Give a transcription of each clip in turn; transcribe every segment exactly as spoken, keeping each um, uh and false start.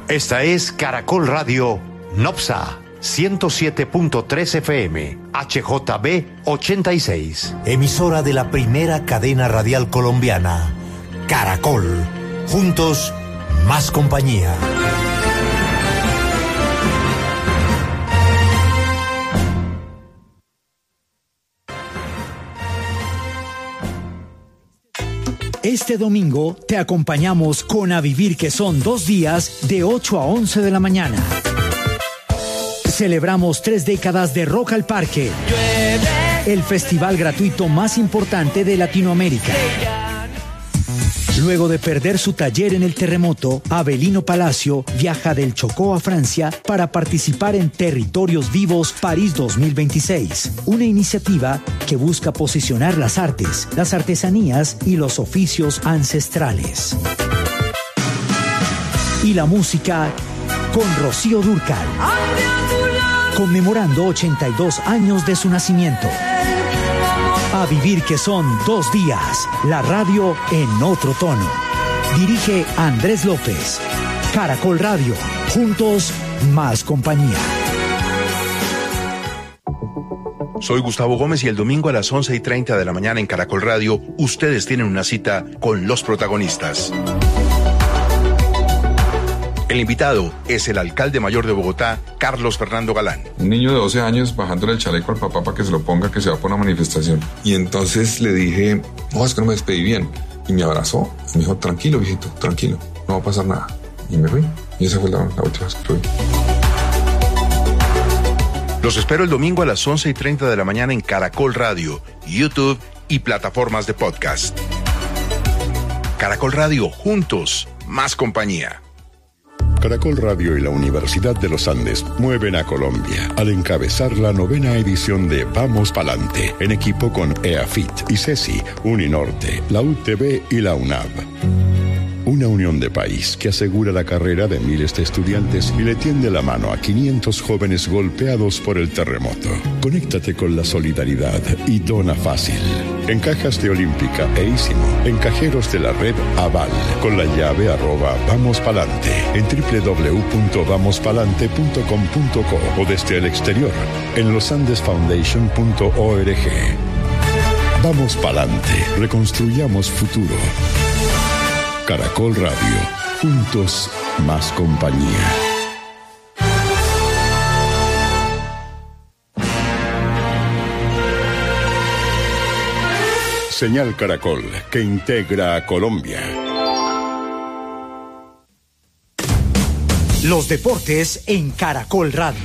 Esta es Caracol Radio Nopsa ciento siete punto tres F M, H J B ochenta y seis. Emisora de la primera cadena radial colombiana, Caracol. Juntos, más compañía. Este domingo te acompañamos con A Vivir, que son dos días de ocho a once de la mañana. Celebramos tres décadas de Rock al Parque, el festival gratuito más importante de Latinoamérica. Luego de perder su taller en el terremoto, Abelino Palacio viaja del Chocó a Francia para participar en Territorios Vivos París dos mil veintiséis, una iniciativa que busca posicionar las artes, las artesanías y los oficios ancestrales. Y la música con Rocío Dúrcal, conmemorando ochenta y dos años de su nacimiento. A Vivir, que son dos días, la radio en otro tono. Dirige Andrés López. Caracol Radio, juntos, más compañía. Soy Gustavo Gómez y el domingo a las once y treinta de la mañana en Caracol Radio, ustedes tienen una cita con los protagonistas. El invitado es el alcalde mayor de Bogotá, Carlos Fernando Galán. Un niño de doce años bajándole el chaleco al papá para que se lo ponga, que se va por una manifestación. Y entonces le dije, no, es que no me despedí bien. Y me abrazó y me dijo, tranquilo, viejito, tranquilo, no va a pasar nada. Y me fui. Y esa fue la, la última vez que lo vi. Los espero el domingo a las once y treinta de la mañana en Caracol Radio, YouTube y plataformas de podcast. Caracol Radio, juntos, más compañía. Caracol Radio y la Universidad de los Andes mueven a Colombia al encabezar la novena edición de Vamos Palante, en equipo con EAFIT, ICESI, Uninorte, la U T B y la UNAV. Una unión de país que asegura la carrera de miles de estudiantes y le tiende la mano a quinientos jóvenes golpeados por el terremoto. Conéctate con la solidaridad y dona fácil. En cajas de Olímpica e Ísimo, en cajeros de la red Aval, con la llave arroba Vamos Palante, en doble u doble u doble u punto vamos palante punto com punto co o desde el exterior, en losandesfoundation punto org. Vamos Palante, reconstruyamos futuro. Caracol Radio, juntos, más compañía. Señal Caracol, que integra a Colombia. Los deportes en Caracol Radio.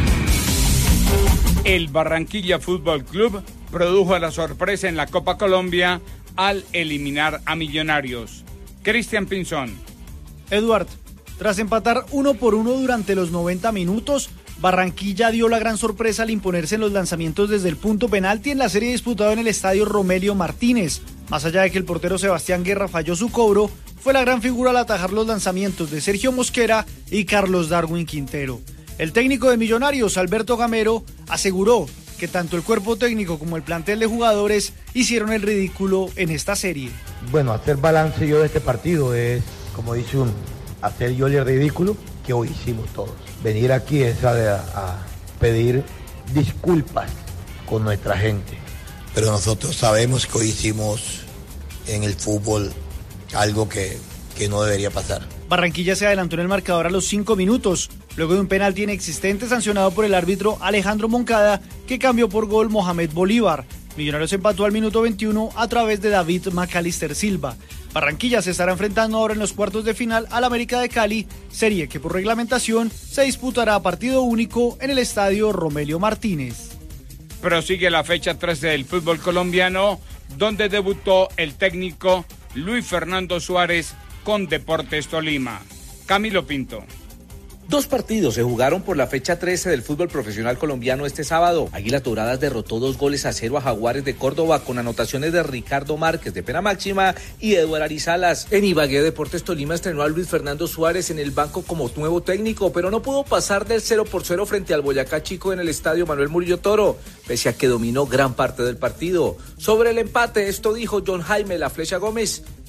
El Barranquilla Fútbol Club produjo la sorpresa en la Copa Colombia al eliminar a Millonarios. Cristian Pinzón. Eduard, tras empatar uno por uno durante los noventa minutos, Barranquilla dio la gran sorpresa al imponerse en los lanzamientos desde el punto penalti en la serie disputada en el estadio Romelio Martínez. Más allá de que el portero Sebastián Guerra falló su cobro, fue la gran figura al atajar los lanzamientos de Sergio Mosquera y Carlos Darwin Quintero. El técnico de Millonarios, Alberto Gamero, aseguró que tanto el cuerpo técnico como el plantel de jugadores hicieron el ridículo en esta serie. Bueno, hacer balance yo de este partido es, como dice uno, hacer yo el ridículo que hoy hicimos todos. Venir aquí es a, a pedir disculpas con nuestra gente. Pero nosotros sabemos que hoy hicimos en el fútbol algo que, que no debería pasar. Barranquilla se adelantó en el marcador a los cinco minutos, luego de un penalti inexistente sancionado por el árbitro Alejandro Moncada, que cambió por gol Mohamed Bolívar. Millonarios empató al minuto veintiuno a través de David Macalister Silva. Barranquilla se estará enfrentando ahora en los cuartos de final al América de Cali, serie que por reglamentación se disputará a partido único en el estadio Romelio Martínez. Prosigue la fecha trece del fútbol colombiano, donde debutó el técnico Luis Fernando Suárez con Deportes Tolima. Camilo Pinto. Dos partidos se jugaron por la fecha trece del fútbol profesional colombiano este sábado. Águilas Doradas derrotó dos goles a cero a Jaguares de Córdoba con anotaciones de Ricardo Márquez de pena máxima y Eduardo Arizalas. En Ibagué, Deportes Tolima estrenó a Luis Fernando Suárez en el banco como nuevo técnico, pero no pudo pasar del cero por cero frente al Boyacá Chico en el estadio Manuel Murillo Toro, pese a que dominó gran parte del partido. Sobre el empate, esto dijo John Jaime La Flecha Gómez,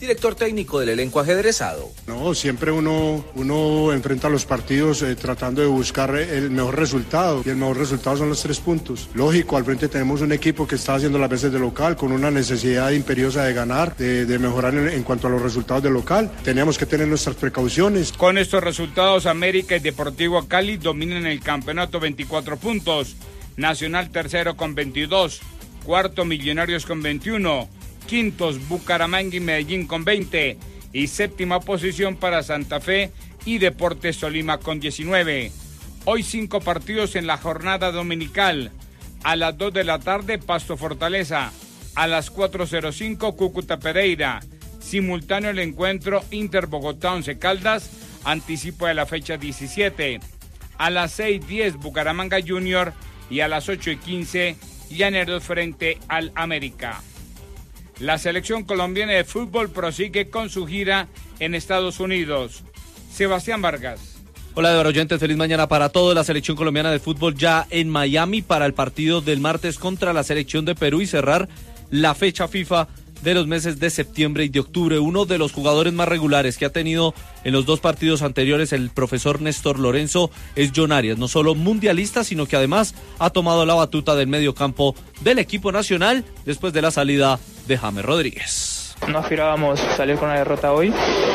director técnico del elenco ajedrezado. No, siempre uno, uno enfrenta los partidos eh, tratando de buscar el mejor resultado, y el mejor resultado son los tres puntos. Lógico, al frente tenemos un equipo que está haciendo las veces de local, con una necesidad imperiosa de ganar, de, de mejorar en, en cuanto a los resultados de local. Teníamos que tener nuestras precauciones. Con estos resultados, América y Deportivo Cali dominan el campeonato veinticuatro puntos, Nacional tercero con veintidós, cuarto Millonarios con veintiuno, quintos Bucaramanga y Medellín con veinte y séptima posición para Santa Fe y Deportes Tolima con diecinueve. Hoy cinco partidos en la jornada dominical. A las dos de la tarde Pasto Fortaleza, a las cuatro cero cinco Cúcuta Pereira, simultáneo el encuentro Inter Bogotá Once Caldas, anticipo de la fecha diecisiete. A las seis diez Bucaramanga Junior y a las ocho y quince Llaneros frente al América. La selección colombiana de fútbol prosigue con su gira en Estados Unidos. Sebastián Vargas. Hola, Eduardo Oyentes, feliz mañana para todos. La selección colombiana de fútbol ya en Miami para el partido del martes contra la selección de Perú y cerrar la fecha FIFA de los meses de septiembre y de octubre. Uno de los jugadores más regulares que ha tenido en los dos partidos anteriores el profesor Néstor Lorenzo es John Arias, no solo mundialista, sino que además ha tomado la batuta del medio campo del equipo nacional después de la salida de James Rodríguez. No aspirábamos salir con una derrota hoy,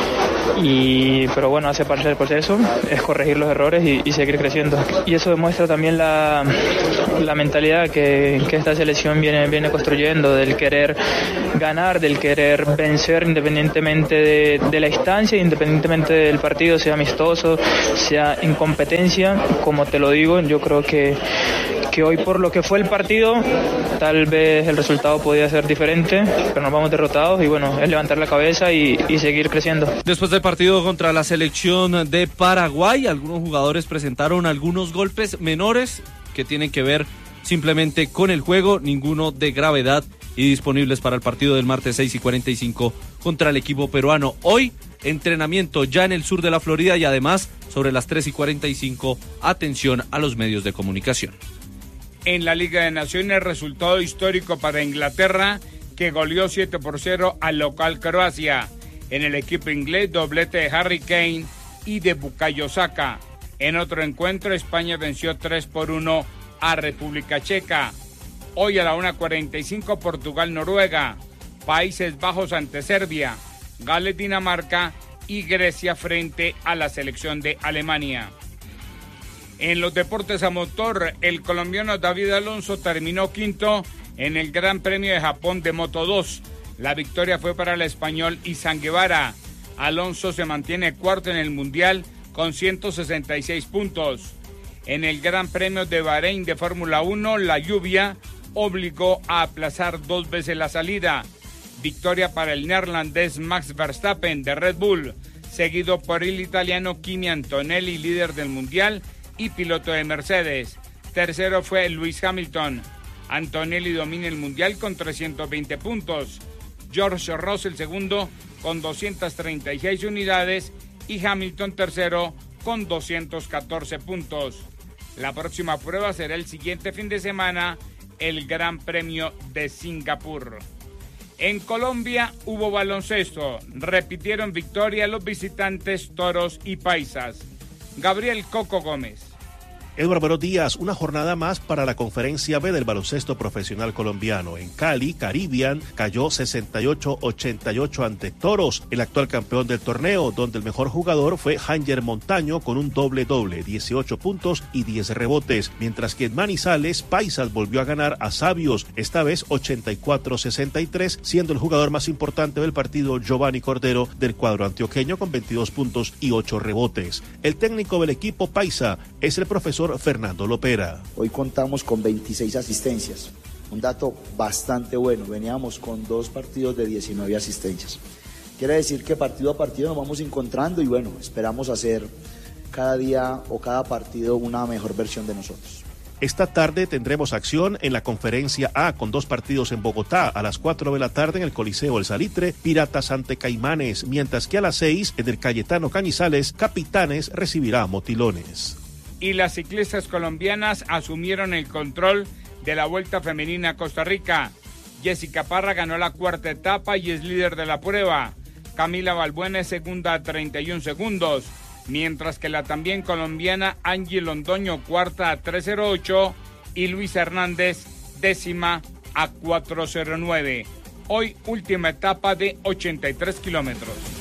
y pero bueno, hace parte del proceso, es corregir los errores y, y seguir creciendo. Y eso demuestra también la, la mentalidad que, que esta selección viene, viene construyendo, del querer ganar, del querer vencer independientemente de, de la instancia, independientemente del partido, sea amistoso, sea en competencia. Como te lo digo, yo creo que, que hoy, por lo que fue el partido, tal vez el resultado podía ser diferente, pero nos vamos derrotados y bueno, es levantar la cabeza y, y seguir creciendo. Después del partido contra la selección de Paraguay, algunos jugadores presentaron algunos golpes menores que tienen que ver simplemente con el juego, ninguno de gravedad, y disponibles para el partido del martes seis y cuarenta y cinco contra el equipo peruano. Hoy, entrenamiento ya en el sur de la Florida y además sobre las tres y cuarenta y cinco, atención a los medios de comunicación. En la Liga de Naciones, resultado histórico para Inglaterra, que goleó siete por cero al local Croacia. En el equipo inglés, doblete de Harry Kane y de Bukayo Saka. En otro encuentro, España venció tres por uno a República Checa. Hoy a la una cuarenta y cinco, Portugal-Noruega, Países Bajos ante Serbia, Gales-Dinamarca y Grecia frente a la selección de Alemania. En los deportes a motor, el colombiano David Alonso terminó quinto en el Gran Premio de Japón de Moto dos. La victoria fue para el español Izan Guevara. Alonso se mantiene cuarto en el Mundial con ciento sesenta y seis puntos. En el Gran Premio de Bahrein de Fórmula uno, la lluvia obligó a aplazar dos veces la salida. Victoria para el neerlandés Max Verstappen de Red Bull, seguido por el italiano Kimi Antonelli, líder del Mundial y piloto de Mercedes. Tercero fue Lewis Hamilton. Antonelli domina el Mundial con trescientos veinte puntos. George Russell segundo con doscientas treinta y seis unidades y Hamilton tercero con doscientos catorce puntos. La próxima prueba será el siguiente fin de semana, el Gran Premio de Singapur. En Colombia hubo baloncesto, repitieron victoria los visitantes Toros y Paisas. Gabriel Coco Gómez. Eduardo, buenos días. Una jornada más para la Conferencia B del baloncesto profesional colombiano. En Cali, Caribbean cayó sesenta y ocho a ochenta y ocho ante Toros, el actual campeón del torneo, donde el mejor jugador fue Hanger Montaño con un doble-doble, dieciocho puntos y diez rebotes, mientras que en Manizales, Paisas volvió a ganar a Sabios, esta vez ochenta y cuatro a sesenta y tres, siendo el jugador más importante del partido Giovanni Cordero del cuadro antioqueño con veintidós puntos y ocho rebotes. El técnico del equipo Paisa es el profesor Fernando Lopera. Hoy contamos con veintiséis asistencias, un dato bastante bueno. Veníamos con dos partidos de diecinueve asistencias. Quiere decir que partido a partido nos vamos encontrando y bueno, esperamos hacer cada día o cada partido una mejor versión de nosotros. Esta tarde tendremos acción en la Conferencia A con dos partidos en Bogotá. A las cuatro de la tarde en el Coliseo El Salitre, Piratas ante Caimanes, mientras que a las seis en el Cayetano Cañizales, Capitanes recibirá a Motilones. Y las ciclistas colombianas asumieron el control de la Vuelta Femenina a Costa Rica. Jessica Parra ganó la cuarta etapa y es líder de la prueba. Camila Balbuena es segunda a treinta y un segundos, mientras que la también colombiana Angie Londoño cuarta a tres cero ocho y Luis Hernández décima a cuatro cero nueve. Hoy última etapa de ochenta y tres kilómetros.